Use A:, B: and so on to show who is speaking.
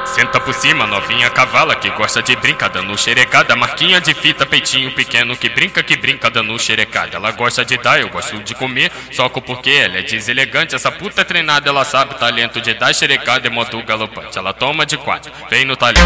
A: Senta por cima, novinha cavala que gosta de brincar dando xerecada. Marquinha de fita, peitinho pequeno que brinca dando xerecada. Ela gosta de dar, eu gosto de comer, soco porque ela é deselegante. Essa puta é treinada, ela sabe o talento de dar xerecada em modo galopante. Ela toma de 4, vem no talento.